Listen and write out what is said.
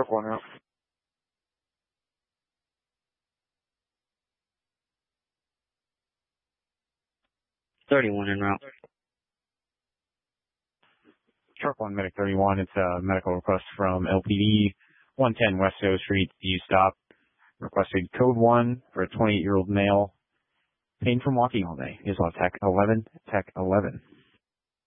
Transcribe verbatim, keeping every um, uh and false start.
Truck one route. thirty-one en route. Truck one, Medic thirty-one. It's a medical request from L P D, one ten West O Street. You stop. Requested code one for a twenty-eight-year-old male. Pain from walking all day. Here's on Tech eleven. Tech eleven.